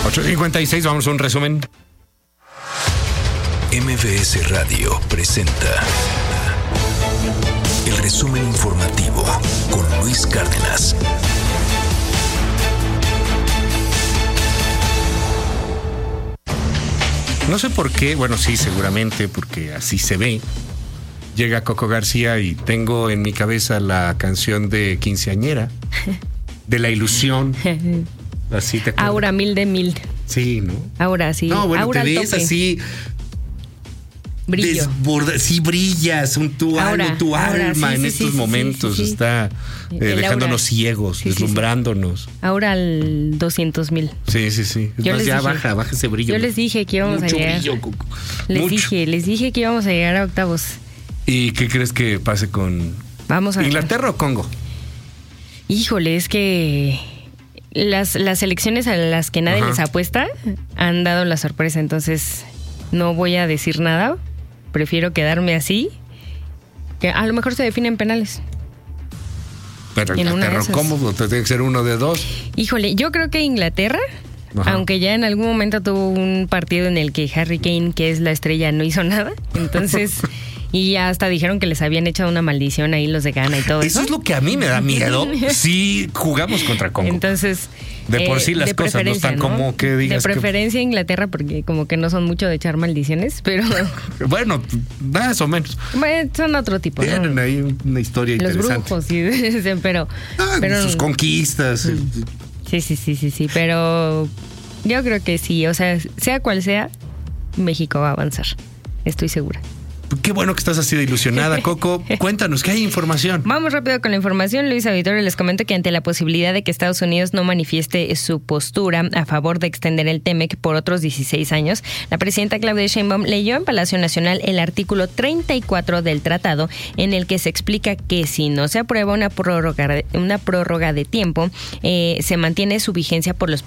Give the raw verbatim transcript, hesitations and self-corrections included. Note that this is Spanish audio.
ocho cincuenta y seis, vamos a un resumen. M V S Radio presenta el resumen informativo con Luis Cárdenas. No sé por qué, bueno, sí, seguramente, porque así se ve. Llega Coco García y tengo en mi cabeza la canción de Quinceañera, de la ilusión. Así te acuerdas. Aura mil de mil. Sí, ¿no? Aura, sí. No, bueno, Aura te al ves tope. así. Brillo. Desborda, sí, brillas, un, tu, Aura, alma, tu aura, alma sí, en sí, estos sí, momentos sí, sí, sí. está eh, dejándonos aura. ciegos, Sí, sí, deslumbrándonos. Aura al doscientos mil. Sí, sí, sí. Es Yo más, les ya dije- baja, baja ese brillo. Yo les dije que íbamos Mucho a llegar. brillo, Coco. Les Mucho. dije, les dije que íbamos a llegar a octavos. ¿Y qué crees que pase con Vamos a ver. Inglaterra o Congo? Híjole, es que las, las elecciones a las que nadie Ajá. les apuesta han dado la sorpresa, entonces no voy a decir nada. Prefiero quedarme así, que a lo mejor se definen penales. Pero En una de Inglaterra o esas. Congo, te tiene que ser uno de dos. Híjole, yo creo que Inglaterra, Ajá. aunque ya en algún momento tuvo un partido en el que Harry Kane, que es la estrella, no hizo nada, entonces... Y ya hasta dijeron que les habían echado una maldición ahí los de Ghana y todo eso. Eso es lo que a mí me da miedo si jugamos contra Congo. Entonces, De por eh, sí las de cosas no preferencia, están como que digas de que- preferencia Inglaterra, porque como que no son mucho de echar maldiciones, pero Bueno, más o menos. bueno, son otro tipo, ¿no? Tienen ahí una historia Los interesante. brujos, sí, pero, Ah, pero sus conquistas. el- sí, sí, sí, sí, sí, pero yo creo que sí, o sea, sea cual sea, México va a avanzar, estoy segura. Qué bueno que estás así de ilusionada, Coco. Cuéntanos, ¿qué hay información? Vamos rápido con la información. Luis Auditorio, les comento que ante la posibilidad de que Estados Unidos no manifieste su postura a favor de extender el TEMEC por otros dieciséis años, la presidenta Claudia Sheinbaum leyó en Palacio Nacional el artículo treinta y cuatro del tratado, en el que se explica que si no se aprueba una prórroga, una prórroga de tiempo, eh, se mantiene su vigencia por los